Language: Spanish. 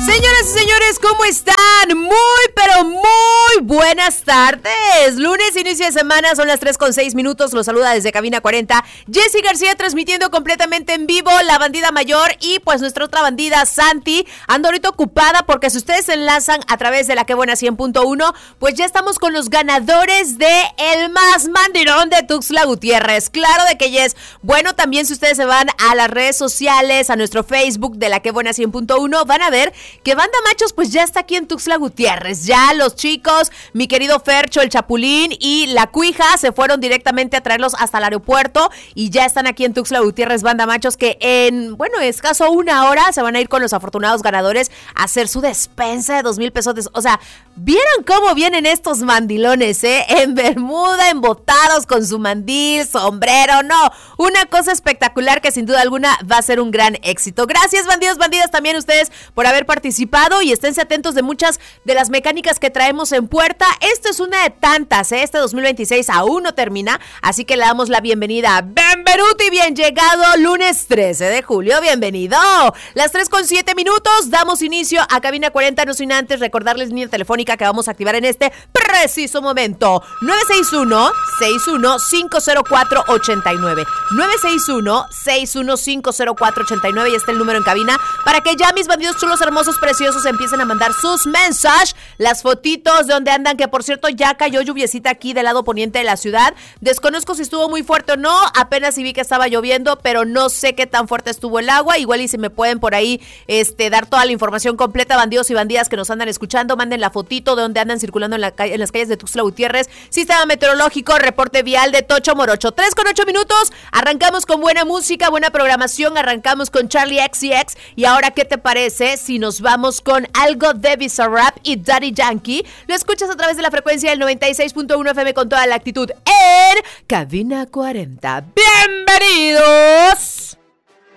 Señoras y señores, ¿cómo están? Pero muy buenas tardes. Lunes, inicio de semana, son las 3:06. Los saluda desde Cabina 40 Jessy García, transmitiendo completamente en vivo La Bandida Mayor y pues nuestra otra bandida, Santi. Ando ahorita ocupada porque si ustedes se enlazan a través de la Que Buena 100.1, pues ya estamos con los ganadores de el más mandilón de Tuxtla Gutiérrez. Claro de que yes. Bueno, también si ustedes se van a las redes sociales, a nuestro Facebook de la Que Buena 100.1, van a ver que Banda Machos pues ya está aquí en Tuxtla Gutiérrez. Ya los chicos, mi querido Fercho, el Chapulín y la Cuija se fueron directamente a traerlos hasta el aeropuerto y ya están aquí en Tuxtla Gutiérrez, Banda Machos, que en, escaso una hora se van a ir con los afortunados ganadores a hacer su despensa de 2,000 pesotes. O sea, ¿vieron cómo vienen estos mandilones, en bermuda, embotados con su mandil, sombrero? No, una cosa espectacular que sin duda alguna va a ser un gran éxito. Gracias, bandidos, bandidas, también ustedes por haber participado y esténse atentos de muchas de las mecánicas que traemos en puerta. Esta es una de tantas, Este 2026 aún no termina, así que le damos la bienvenida. Benvenuti, bien llegado, lunes 13 de julio, bienvenido. Las 3:07, damos inicio a Cabina 40, no sin antes recordarles línea telefónica que vamos a activar en este preciso momento. 961-504-89. 961-6150489 y este es el número en cabina para que ya mis bandidos chulos, hermosos, preciosos empiecen a mandar sus mensajes, las fotitos de donde andan, que por cierto ya cayó lluviecita aquí del lado poniente de la ciudad. Desconozco si estuvo muy fuerte o no, apenas sí vi que estaba lloviendo, pero no sé qué tan fuerte estuvo el agua. Igual y si me pueden por ahí dar toda la información completa, bandidos y bandidas que nos andan escuchando, manden la fotito de donde andan circulando en las calles de Tuxtla Gutiérrez. Sistema meteorológico, reporte vial de Tocho Morocho. 3:08, arrancamos con buena música, buena programación, arrancamos con Charlie XCX y ahora ¿qué te parece si nos vamos con algo de Bizarrap y Daddy Yankee? Lo escuchas a través de la frecuencia del 96.1 FM con toda la actitud en Cabina 40. ¡Bienvenidos!